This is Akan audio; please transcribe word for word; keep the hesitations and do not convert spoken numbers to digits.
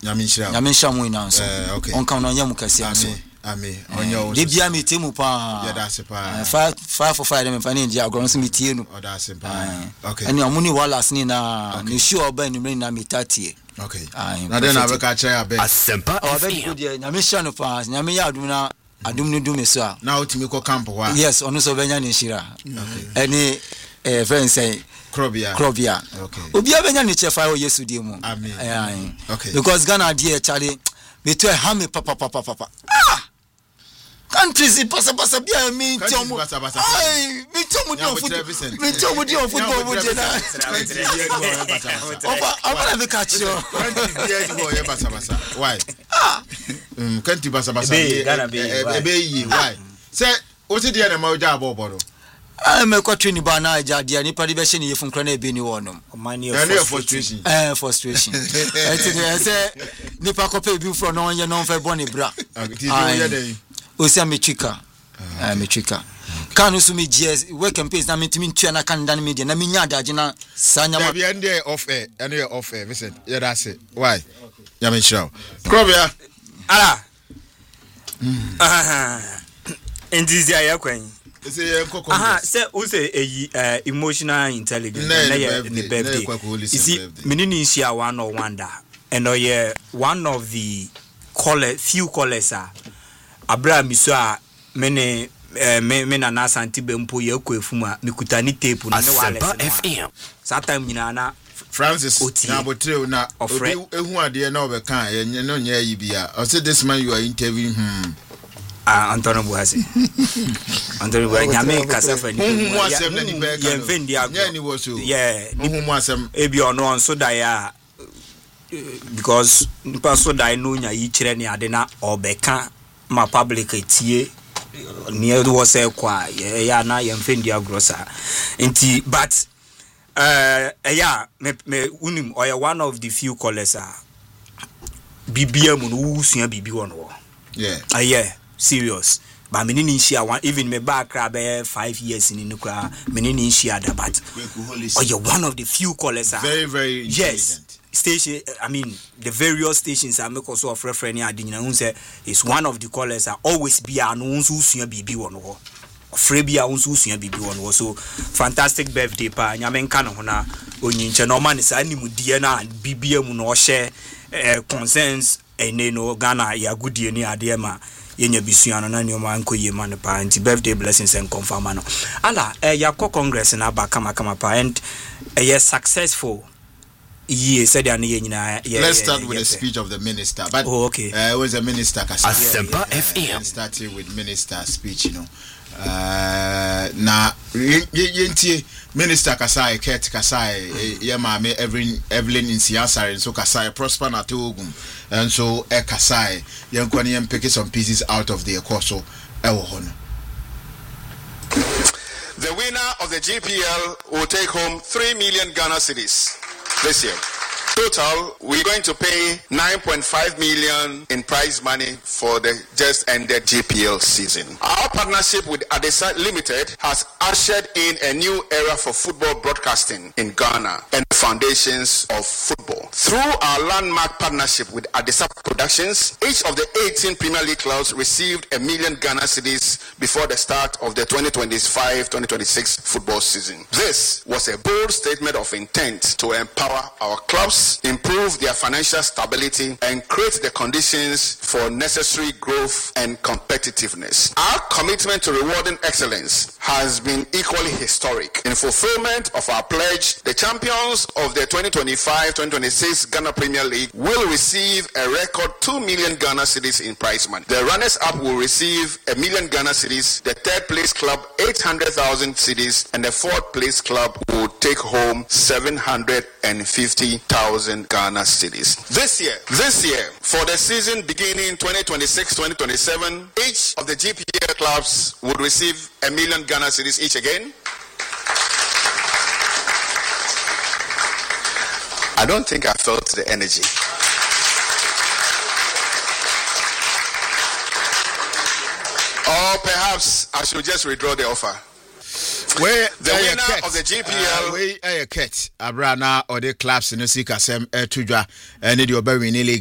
Nyamenshira. Nyamenshira mu ina so. Eh okay. On kan no nyam kase so. Amen. Onyo. De bia me temu pa. Yeah, that's pa. Five five for five dem fa na India agro so me tie no. Oh, that's pa. Okay. Ani amuni walas ni na ne sure oba ni me na metatie. Okay. Na den abeka che abe. Asempa F M. Nyamenshira no pa. Nyame ya adum na adum ni dum so a. Na otimi ko camp wa. Yes, ono so benya ne shira. Okay. Any eh friend say Krobia. Krobia. Okay. Obi abenya ne chefa o Yesu di mu. Amen. Eh. Okay. Because Ghana dey Charlie me to ha me papa papa papa. Ah! Countries pasa pasa bia me tiomu. Ai, me tiomu di football. Me tiomu di football mo je na. Oba, oba na catch you. Countries dey go ye pasa pasa. Why? Ah. Um, country pasa pasa. Be Ghana be. Be yi. Why? Say, o ti dey na ma o ja abobo do. I me ko training ba na aja dia ni padi be hye ni yefun kra na ebe ni wonom. Mani of frustration. Eh frustration. Eh ti dey say ni pa ko pe bi fro no ye no fa boni bra. Ti dey dey. O se me twika. Eh me twika. Kan so me G S work and pace na me timi ntua na kan dan media na me nya adaje na sanya ma. Be end there off air, and you off air. Listen, yeah that's it. Why? Ya me show. Krobia. Ala. Ah. Endizia ya kwen. Aha, say who say a emotional intelligence na ye the birthday. You see, menini share one or wonder, and oh yeah, one of the color few colors are Abraham Misua mene me me na na santibe mpo ye kwefuma mikutani tape na ne wale F M. Sometime nyina na Francis na botre na ehu ade na obeka ye no nya yi bia. I say this man you are interviewing hmm. Ah, Antonio Buhasi. Antonio Buhasi. Nyame kasa fa ni. Huhu asem na ni be ka. Ye mfendi agro. Nya ni wo so. Yeah. Huhu asem. Ebi ono so da ya because nipa so da no nya yi kire ni ade na obeka ma public tie ni e wo se kwa ya na ye mfendi agro sa. Nti but uh yeah me me unim or one of the few callers are bibia mu no usua bibi wo no. Yeah. Ah yeah. Serious. But me ni share one even me back crab five years in Nukra, me ni share that but oh you're one of the few callers are very very yes station I mean the various stations are make also of reference adina who say is one of the callers are always be anu unsu sua bibi won ho Frebia unsu sua bibi won ho so fantastic birthday pa nyame nka no ho na onyinche no man sa animu die na bibia mu no share concerns ene no Ghana ya gudie ni ade ma yenya bisuano na ni o man ko yema no pa anti birthday blessings and confirm no ala eh yakọ congress na ba kama kama pa and eh yes successful yeah said ya ni nyina yeah let's start with the speech of the minister but oh, okay uh, it was a minister Kasa Asempa F M starting with minister speech you know uh na yentie minister Kasai Ket Kasai ye maame Evelyn Insiasare so Kasai prosper na Togum and so e Kasai yen kwani yen pick some pieces out of the course so e wo hono. The winner of the G P L will take home three million Ghana cedis this year. Total, we're going to pay nine point five million in prize money for the just ended G P L season. Our partnership with Adesa Limited has ushered in a new era for football broadcasting in Ghana and the foundations of football. Through our landmark partnership with Adesa Productions, each of the eighteen Premier League clubs received a million Ghana cedis before the start of the twenty twenty-five twenty twenty-six football season. This was a bold statement of intent to empower our clubs, improve their financial stability, and create the conditions for necessary growth and competitiveness. Our commitment to rewarding excellence has been equally historic. In fulfillment of our pledge, the champions of the twenty twenty-five twenty twenty-six Ghana Premier League will receive a record two million Ghana cedis in prize money. The runners-up will receive a million Ghana cedis, the third place club eight hundred thousand cedis, and the fourth place club will take home seven hundred fifty thousand Ghana cedis. This year, this year, for the season beginning twenty twenty-six twenty twenty-seven, each of the G P L clubs would receive a million Ghana cedis each again. I don't think I felt the energy. Or perhaps I should just withdraw the offer. Where the winner of the G P L, we a cat, Abrana or the clubs in the Sikasem, Etudra, and the Oberwin league.